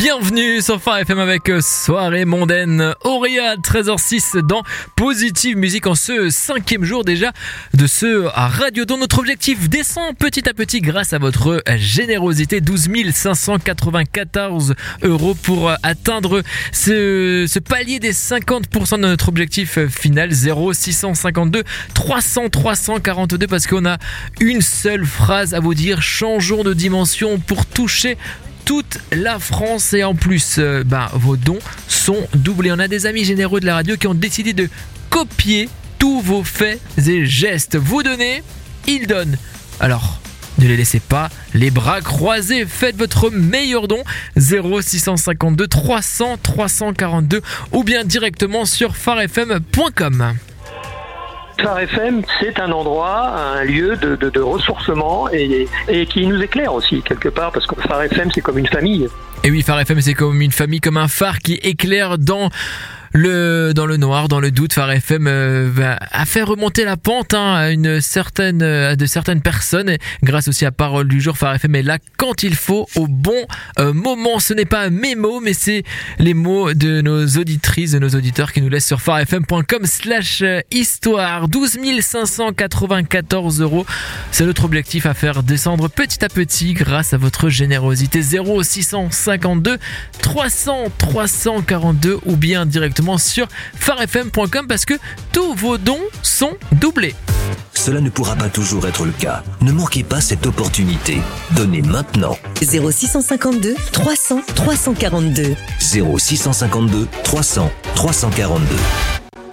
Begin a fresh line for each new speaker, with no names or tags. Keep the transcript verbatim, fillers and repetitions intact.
Bienvenue sur Phare F M avec Soirée Mondaine. Auréa, treize heures six dans Positive Musique en ce cinquième jour déjà de ce Radio dont notre objectif descend petit à petit grâce à votre générosité. douze mille cinq cent quatre-vingt-quatorze euros pour atteindre ce, ce palier des cinquante pour cent de notre objectif final. Zéro six cent cinquante-deux trois cents trois cent quarante-deux parce qu'on a une seule phrase à vous dire. Changeons de dimension pour toucher toute la France et en plus euh, bah, vos dons sont doublés. On a des amis généreux de la radio qui ont décidé de copier tous vos faits et gestes. Vous donnez, ils donnent. Alors ne les laissez pas les bras croisés, faites votre meilleur don. Zéro six cent cinquante-deux trois cents trois cent quarante-deux ou bien directement sur phare f m point com.
Phare F M, c'est un endroit, un lieu de, de, de ressourcement et, et qui nous éclaire aussi quelque part parce que Phare F M c'est comme une famille.
Et oui, Phare F M c'est comme une famille, comme un phare qui éclaire dans le dans le noir, dans le doute. Phare F M euh, va, a fait remonter la pente hein, à une certaine à de certaines personnes et grâce aussi à Parole du jour. Phare F M est là quand il faut, au bon euh, moment. Ce n'est pas mes mots, mais c'est les mots de nos auditrices, de nos auditeurs qui nous laissent sur phare f m point com slash histoire. douze mille cinq cent quatre-vingt-quatorze euros, c'est notre objectif à faire descendre petit à petit grâce à votre générosité. Zéro six cent cinquante-deux trois cents trois cent quarante-deux ou bien directement sur phare f m point com parce que tous vos dons sont doublés.
Cela ne pourra pas toujours être le cas. Ne manquez pas cette opportunité. Donnez maintenant.
Zéro six cent cinquante-deux trois cents trois cent quarante-deux.
Zéro six cent cinquante-deux trois cents trois cent quarante-deux.